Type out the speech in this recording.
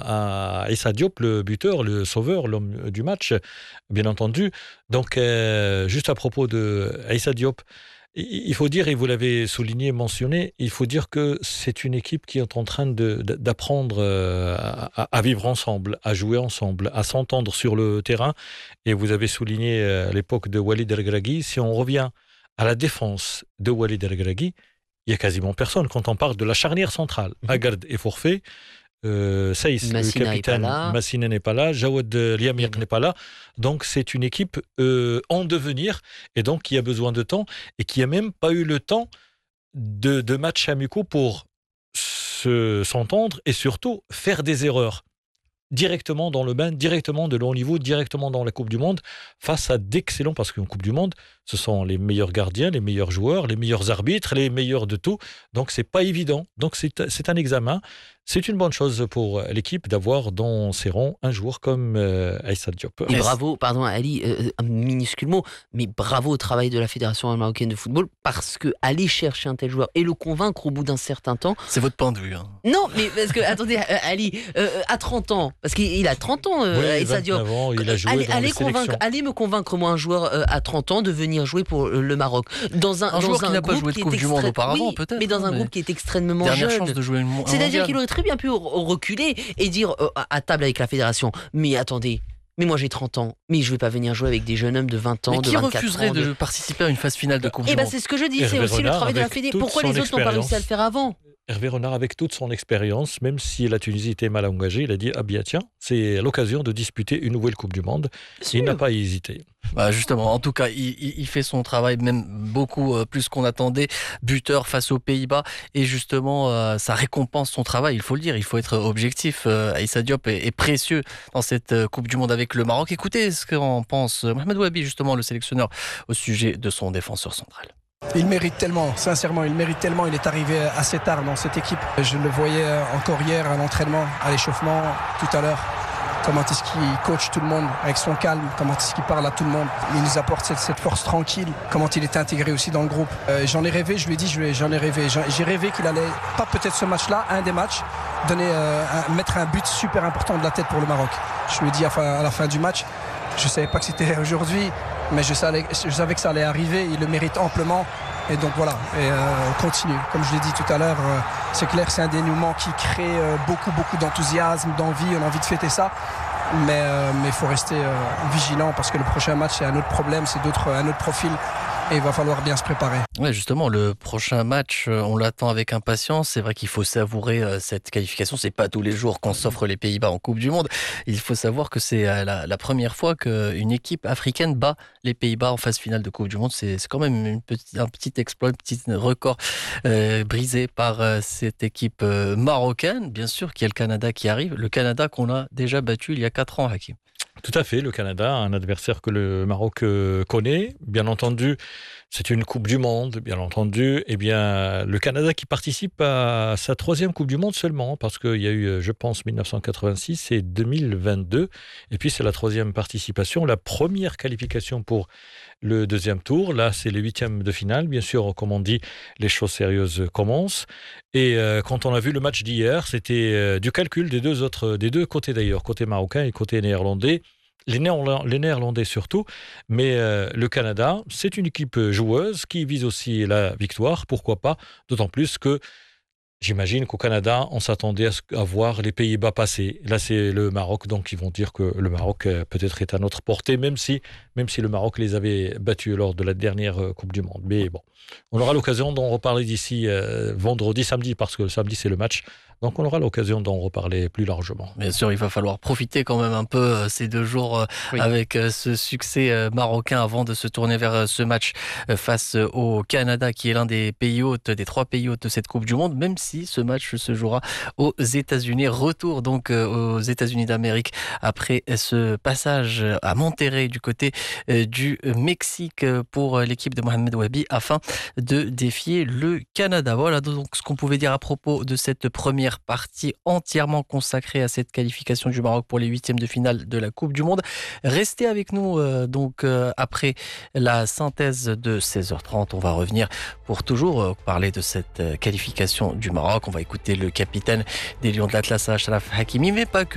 à Issa Diop, le buteur, le sauveur, l'homme du match, bien entendu. Donc, juste à propos de Issa Diop, il faut dire, et vous l'avez souligné, mentionné, il faut dire que c'est une équipe qui est en train d'apprendre à vivre ensemble, à jouer ensemble, à s'entendre sur le terrain. Et vous avez souligné à l'époque de Walid El-Regragui, si on revient à la défense de Walid El-Regragui, il n'y a quasiment personne. Quand on parle de la charnière centrale, Agard est forfait, Saïs, le capitaine, Massina n'est pas là, Jawad Liamir n'est pas là. Donc c'est une équipe en devenir, et donc qui a besoin de temps, et qui n'a même pas eu le temps de matchs amicaux pour s'entendre et surtout faire des erreurs. Directement dans le bain, directement de haut niveau, directement dans la Coupe du Monde, face à d'excellents, parce qu'une Coupe du Monde, ce sont les meilleurs gardiens, les meilleurs joueurs, les meilleurs arbitres, les meilleurs de tout. Donc, c'est pas évident. Donc, c'est un examen. C'est une bonne chose pour l'équipe d'avoir dans ses rangs un joueur comme Issa Diop. Et bravo, pardon Ali, un minuscule mot, mais bravo au travail de la Fédération marocaine de football, parce que aller chercher un tel joueur et le convaincre au bout d'un certain temps... C'est votre point de vue. Hein. Non, mais parce que, attendez, Ali, à 30 ans, parce qu'il a 30 ans, Issa Diop. Ans, il a joué dans les sélections. Allez me convaincre, moi, un joueur à 30 ans de venir jouer pour le Maroc. Dans un joueur dans qui n'a pas joué de Coupe du Monde auparavant, peut-être. Mais dans un groupe qui est extrêmement dernière jeune. Chance de jouer C'est-à-dire qu'il aurait très bien pu reculer et dire à table avec la fédération, mais attendez, mais moi j'ai 30 ans, mais je vais pas venir jouer avec des jeunes hommes de 20 ans, mais de 24 ans. Qui refuserait de participer à une phase finale de Coupe du Monde? C'est ce que je dis, c'est aussi le travail de la fédé. Pourquoi les autres n'ont pas réussi à le faire avant? Hervé Renard, avec toute son expérience, même si la Tunisie était mal engagée, il a dit « Ah bien tiens, c'est l'occasion de disputer une nouvelle Coupe du Monde ». Il n'a pas hésité. Bah justement, en tout cas, il fait son travail, même beaucoup plus qu'on attendait, buteur face aux Pays-Bas, et justement, ça récompense son travail, il faut le dire, il faut être objectif. Issa Diop est précieux dans cette Coupe du Monde avec le Maroc. Écoutez ce qu'en pense Mohamed Wahabi, justement, le sélectionneur, au sujet de son défenseur central. Il mérite tellement, sincèrement, il est arrivé assez tard dans cette équipe. Je le voyais encore hier à l'entraînement, à l'échauffement, tout à l'heure. Comment est-ce qu'il coach tout le monde avec son calme, comment est-ce qu'il parle à tout le monde. Il nous apporte cette force tranquille, comment il est intégré aussi dans le groupe. J'en ai rêvé, je lui ai dit, j'en ai rêvé. J'ai rêvé qu'il allait, pas peut-être ce match-là, un des matchs, mettre un but super important de la tête pour le Maroc. Je lui ai dit à la fin du match, je ne savais pas que c'était aujourd'hui, mais je savais que ça allait arriver, il le mérite amplement. Et donc voilà, on continue. Comme je l'ai dit tout à l'heure, c'est clair, c'est un dénouement qui crée beaucoup d'enthousiasme, d'envie, on a envie de fêter ça. Mais il faut rester vigilant parce que le prochain match, c'est un autre problème, c'est un autre profil. Et il va falloir bien se préparer. Ouais, justement, le prochain match, on l'attend avec impatience. C'est vrai qu'il faut savourer cette qualification. C'est pas tous les jours qu'on s'offre les Pays-Bas en Coupe du Monde. Il faut savoir que c'est la première fois qu'une équipe africaine bat les Pays-Bas en phase finale de Coupe du Monde. C'est quand même un petit exploit, un petit record brisé par cette équipe marocaine. Bien sûr qu'il y a le Canada qui arrive. Le Canada qu'on a déjà battu il y a 4 ans, Hakim. Tout à fait, le Canada, un adversaire que le Maroc connaît. Bien entendu, c'est une Coupe du Monde, bien entendu. Eh bien, le Canada qui participe à sa 3e Coupe du Monde seulement, parce qu'il y a eu, je pense, 1986 et 2022. Et puis, c'est la 3e participation, la première qualification pour le 2e tour. Là, c'est les 8e de finale. Bien sûr, comme on dit, les choses sérieuses commencent. Et quand on a vu le match d'hier, c'était du calcul des deux côtés d'ailleurs, côté marocain et côté néerlandais. Les Néerlandais surtout, mais le Canada, c'est une équipe joueuse qui vise aussi la victoire, pourquoi pas, d'autant plus que j'imagine qu'au Canada, on s'attendait à voir les Pays-Bas passer. Là, c'est le Maroc, donc ils vont dire que le Maroc peut-être est à notre portée, même si le Maroc les avait battus lors de la dernière Coupe du Monde. Mais bon, on aura l'occasion d'en reparler d'ici vendredi, samedi, parce que le samedi, c'est le match. Donc on aura l'occasion d'en reparler plus largement. Bien sûr, il va falloir profiter quand même un peu ces 2 jours avec ce succès marocain avant de se tourner vers ce match face au Canada, qui est l'un des pays hôtes, des 3 pays hôtes de cette Coupe du Monde, même si ce match se jouera aux États-Unis. Retour donc aux États-Unis d'Amérique après ce passage à Monterrey du côté du Mexique pour l'équipe de Mohamed Wahabi afin de défier le Canada. Voilà donc ce qu'on pouvait dire à propos de cette première partie entièrement consacrée à cette qualification du Maroc pour les 8e de finale de la Coupe du Monde. Restez avec nous après la synthèse de 16h30. On va revenir pour toujours parler de cette qualification du Maroc. On va écouter le capitaine des Lions de l'Atlas, Achraf Hakimi, mais pas que.